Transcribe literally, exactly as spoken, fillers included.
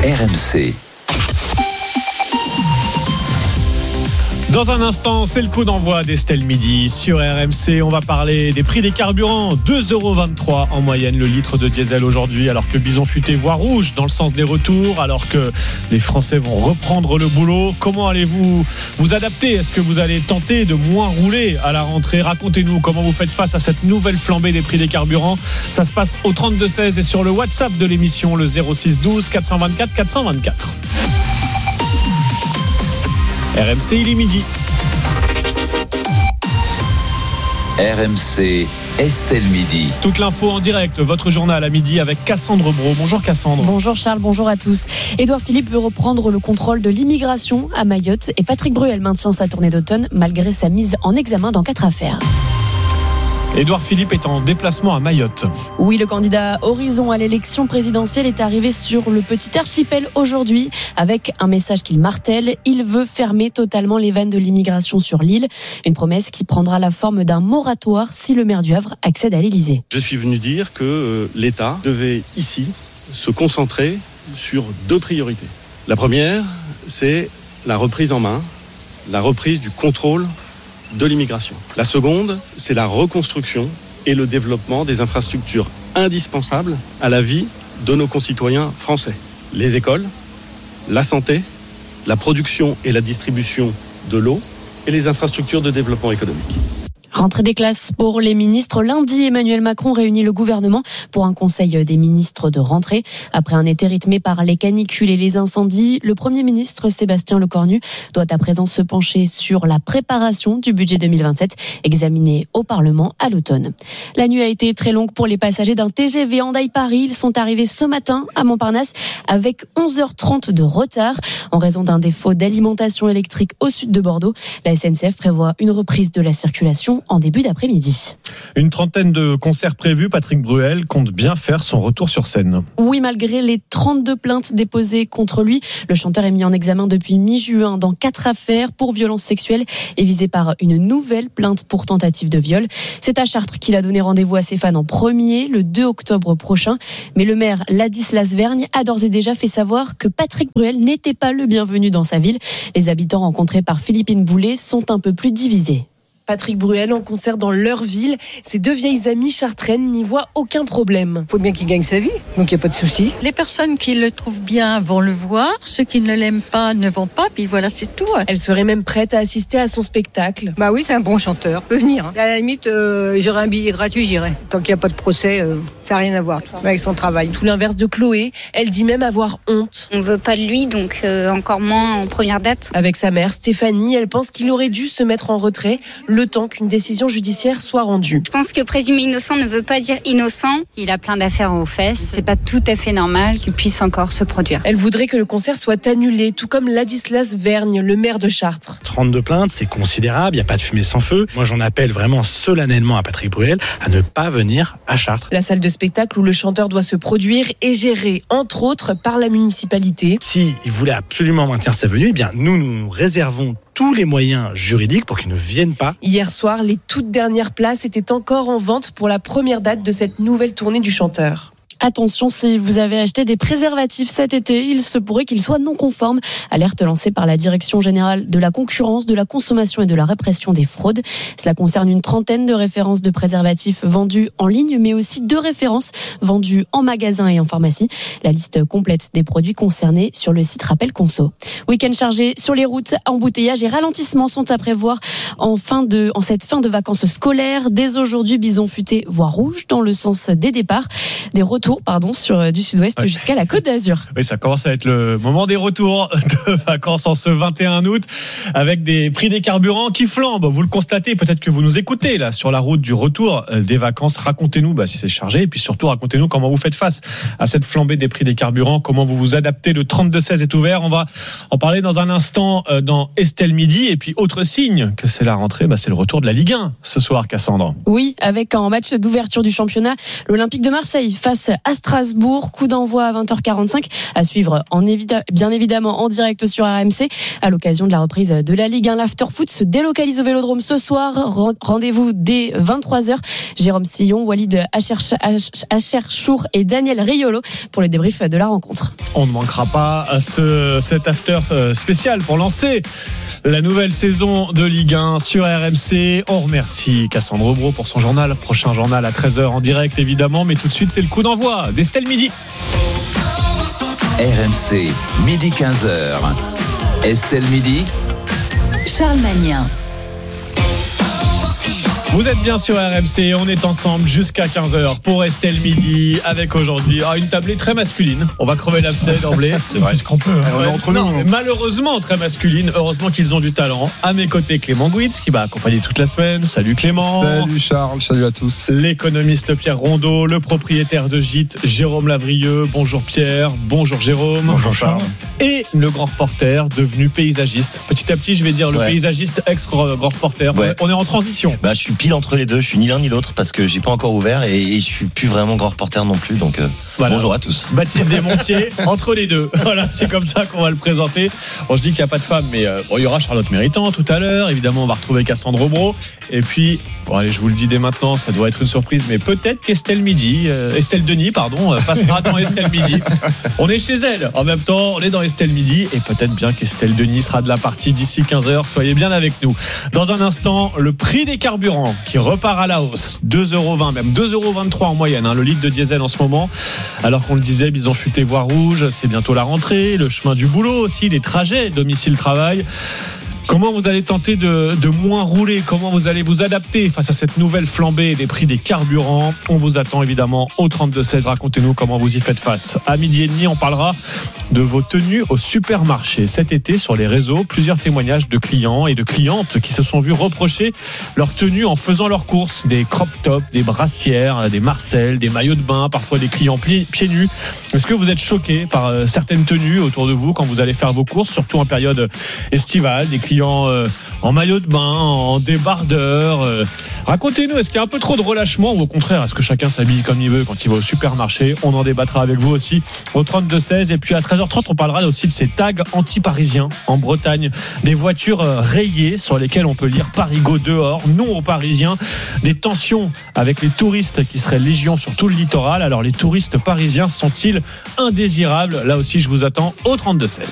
R M C. Dans un instant, c'est le coup d'envoi d'Estelle Midi sur R M C. On va parler des prix des carburants. deux euros vingt-trois en moyenne le litre de diesel aujourd'hui, alors que Bison Futé voit rouge dans le sens des retours, alors que les Français vont reprendre le boulot. Comment allez-vous vous adapter ? Est-ce que vous allez tenter de moins rouler à la rentrée ? Racontez-nous comment vous faites face à cette nouvelle flambée des prix des carburants. Ça se passe au trente-deux seize et sur le WhatsApp de l'émission, le zéro six douze quatre cent vingt-quatre quatre cent vingt-quatre. R M C, il est midi. R M C, Estelle Midi. Toute l'info en direct, votre journal à midi avec Cassandre Brault. Bonjour Cassandre. Bonjour Charles, bonjour à tous. Édouard Philippe veut reprendre le contrôle de l'immigration à Mayotte et Patrick Bruel maintient sa tournée d'automne malgré sa mise en examen dans quatre affaires. Édouard Philippe est en déplacement à Mayotte. Oui, le candidat Horizon à l'élection présidentielle est arrivé sur le petit archipel aujourd'hui avec un message qu'il martèle. Il veut fermer totalement les vannes de l'immigration sur l'île. Une promesse qui prendra la forme d'un moratoire si le maire du Havre accède à l'Élysée. Je suis venu dire que l'État devait ici se concentrer sur deux priorités. La première, c'est la reprise en main, la reprise du contrôle de l'immigration. La seconde, c'est la reconstruction et le développement des infrastructures indispensables à la vie de nos concitoyens français. Les écoles, la santé, la production et la distribution de l'eau et les infrastructures de développement économique. Rentrée des classes pour les ministres. Lundi, Emmanuel Macron réunit le gouvernement pour un conseil des ministres de rentrée. Après un été rythmé par les canicules et les incendies, le Premier ministre Sébastien Lecornu doit à présent se pencher sur la préparation du budget deux mille vingt-sept, examiné au Parlement à l'automne. La nuit a été très longue pour les passagers d'un T G V Hendaye-Paris. Ils sont arrivés ce matin à Montparnasse avec onze heures trente de retard en raison d'un défaut d'alimentation électrique au sud de Bordeaux. La S N C F prévoit une reprise de la circulation en début d'après-midi. Une trentaine de concerts prévus. Patrick Bruel compte bien faire son retour sur scène. Oui, malgré les trente-deux plaintes déposées contre lui, le chanteur est mis en examen depuis mi-juin dans quatre affaires pour violences sexuelles et visé par une nouvelle plainte pour tentative de viol. C'est à Chartres qu'il a donné rendez-vous à ses fans en premier, le deux octobre prochain. Mais le maire Ladislas Vergne a d'ores et déjà fait savoir que Patrick Bruel n'était pas le bienvenu dans sa ville. Les habitants rencontrés par Philippine Boulet sont un peu plus divisés. Patrick Bruel en concert dans leur ville. Ses deux vieilles amies chartraines n'y voient aucun problème. Il faut bien qu'il gagne sa vie, donc il n'y a pas de souci. Les personnes qui le trouvent bien vont le voir, ceux qui ne l'aiment pas ne vont pas, puis voilà, c'est tout. Elle serait même prête à assister à son spectacle. Bah oui, c'est un bon chanteur, peut venir. À la limite, euh, j'aurais un billet gratuit, j'irai. Tant qu'il n'y a pas de procès, euh, ça n'a rien à voir avec son travail. Tout l'inverse de Chloé, elle dit même avoir honte. On ne veut pas de lui, donc euh, encore moins en première date. Avec sa mère, Stéphanie, elle pense qu'il aurait dû se mettre en retrait le temps qu'une décision judiciaire soit rendue. Je pense que présumer innocent ne veut pas dire innocent. Il a plein d'affaires aux fesses, c'est pas tout à fait normal qu'il puisse encore se produire. Elle voudrait que le concert soit annulé, tout comme Ladislas Vergne, le maire de Chartres. trente-deux plaintes, c'est considérable, il n'y a pas de fumée sans feu. Moi j'en appelle vraiment solennellement à Patrick Bruel à ne pas venir à Chartres. La salle de spectacle où le chanteur doit se produire est gérée, entre autres, par la municipalité. S'il voulait absolument maintenir sa venue, eh bien nous nous réservons tous les moyens juridiques pour qu'ils ne viennent pas. Hier soir, les toutes dernières places étaient encore en vente pour la première date de cette nouvelle tournée du chanteur. Attention, si vous avez acheté des préservatifs cet été, il se pourrait qu'ils soient non conformes. Alerte lancée par la Direction générale de la concurrence, de la consommation et de la répression des fraudes. Cela concerne une trentaine de références de préservatifs vendus en ligne, mais aussi deux références vendues en magasin et en pharmacie. La liste complète des produits concernés sur le site Rappel Conso. Week-end chargé sur les routes, embouteillages et ralentissements sont à prévoir en, fin de, en cette fin de vacances scolaires. Dès aujourd'hui, Bison Futé voit rouge dans le sens des départs, des retours pardon, sur du sud-ouest ouais. jusqu'à la Côte d'Azur. Oui, ça commence à être le moment des retours de vacances en ce vingt et un août avec des prix des carburants qui flambent. Vous le constatez, peut-être que vous nous écoutez là sur la route du retour des vacances. Racontez-nous bah, si c'est chargé et puis surtout racontez-nous comment vous faites face à cette flambée des prix des carburants, comment vous vous adaptez. Le trente-deux seize est ouvert. On va en parler dans un instant dans Estelle Midi. Et puis autre signe que c'est la rentrée, bah, c'est le retour de la Ligue un ce soir, Cassandre. Oui, avec en match d'ouverture du championnat, l'Olympique de Marseille face à Strasbourg. Coup d'envoi à vingt heures quarante-cinq à suivre en évita- bien évidemment en direct sur R M C à l'occasion de la reprise de la Ligue un. L'afterfoot se délocalise au Vélodrome ce soir. Rendez-vous dès vingt-trois heures. Jérôme Sillon, Walid Acherchour et Daniel Riolo pour le débrief de la rencontre. On ne manquera pas à ce, cet after spécial pour lancer la nouvelle saison de Ligue un sur R M C. On remercie Cassandre Bro pour son journal. Prochain journal à treize heures en direct évidemment. Mais tout de suite, c'est le coup d'envoi d'Estelle Midi. R M C, midi quinze heures. Estelle Midi. Charles Magnin. Vous êtes bien sur R M C, on est ensemble jusqu'à quinze heures pour Estelle Midi avec aujourd'hui ah, une tablée très masculine. On va crever l'abcès d'emblée. C'est vrai. C'est ce qu'on peut. Hein. On est entre non, nous. Malheureusement très masculine. Heureusement qu'ils ont du talent. À mes côtés, Clément Gouitz qui va accompagner toute la semaine. Salut Clément. Salut Charles, salut à tous. L'économiste Pierre Rondeau, le propriétaire de Gîte Jérôme Lavrieux. Bonjour Pierre, bonjour Jérôme. Bonjour Charles. Et le grand reporter devenu paysagiste. Petit à petit, je vais dire le ouais. paysagiste ex-grand reporter. Ouais. On est en transition. Bah, je suis pile entre les deux. Je suis ni l'un ni l'autre parce que j'ai pas encore ouvert et, et je suis plus vraiment grand reporter non plus. Donc euh, voilà. Bonjour à tous. Baptiste Desmontiers entre les deux. Voilà, c'est comme ça qu'on va le présenter. Bon, je dis qu'il n'y a pas de femme, mais euh, bon, il y aura Charlotte Méritant tout à l'heure. Évidemment, on va retrouver Cassandre Bro. Et puis, bon, allez, je vous le dis dès maintenant, ça doit être une surprise, mais peut-être qu'Estelle Midi, euh, Estelle Denis, pardon, euh, passera dans Estelle Midi. On est chez elle. En même temps, on est dans Estelle Midi et peut-être bien qu'Estelle Denis sera de la partie d'ici quinze heures. Soyez bien avec nous. Dans un instant, le prix des carburants qui repart à la hausse. deux euros vingt, même deux euros vingt-trois en moyenne, hein, le litre de diesel en ce moment. Alors qu'on le disait, bison futé voie rouge, c'est bientôt la rentrée, le chemin du boulot aussi, les trajets domicile-travail. Comment vous allez tenter de, de moins rouler? Comment vous allez vous adapter face à cette nouvelle flambée des prix des carburants? On vous attend évidemment au trente-deux seize. Racontez-nous comment vous y faites face. À midi et demi, on parlera de vos tenues au supermarché. Cet été, sur les réseaux, plusieurs témoignages de clients et de clientes qui se sont vus reprocher leur tenue en faisant leurs courses. Des crop tops, des brassières, des marcelles, des maillots de bain, parfois des clients pieds, pieds nus. Est-ce que vous êtes choqués par euh, certaines tenues autour de vous quand vous allez faire vos courses, surtout en période estivale, des clients En, en maillot de bain, en débardeur. Euh. Racontez-nous, est-ce qu'il y a un peu trop de relâchement ou au contraire, est-ce que chacun s'habille comme il veut quand il va au supermarché? On en débattra avec vous aussi au trente-deux seize. Et puis à treize heures trente, on parlera aussi de ces tags anti-parisiens en Bretagne. Des voitures rayées sur lesquelles on peut lire Parigo dehors, non aux Parisiens. Des tensions avec les touristes qui seraient légion sur tout le littoral. Alors les touristes parisiens sont-ils indésirables? Là aussi, je vous attends au trente-deux seize.